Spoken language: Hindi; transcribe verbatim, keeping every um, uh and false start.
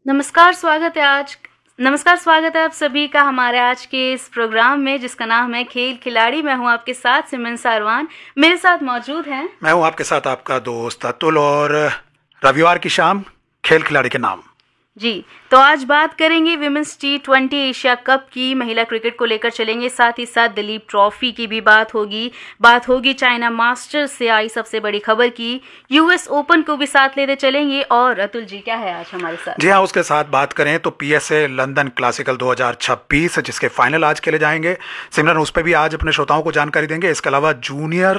नमस्कार स्वागत है आज नमस्कार स्वागत है आप सभी का हमारे आज के इस प्रोग्राम में जिसका नाम है खेल खिलाड़ी। मैं हूं आपके साथ सिमरन सारवान। मेरे साथ मौजूद हैं मैं हूं आपके साथ आपका दोस्त अतुल और रविवार की शाम खेल खिलाड़ी के नाम जी। तो आज बात करेंगे women's T twenty Asia cup की, महिला क्रिकेट को लेकर चलेंगे, साथ ही साथ दिलीप ट्रॉफी की भी बात होगी बात होगी चाइना मास्टर्स से आई सबसे बड़ी खबर की, यूएस ओपन को भी साथ लेते चलेंगे। और अतुल जी क्या है आज हमारे साथ? जी हाँ, उसके साथ बात करें तो पीएसए लंदन क्लासिकल दो हज़ार छब्बीस जिसके फाइनल आज खेले जाएंगे। सिमरन उस पर भी आज अपने श्रोताओं को जानकारी देंगे। इसके अलावा जूनियर